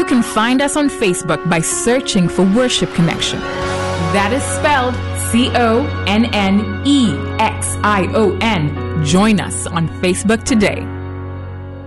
can find us on Facebook by searching for Worship Connection. That is spelled CONNEXION. Join us on Facebook today.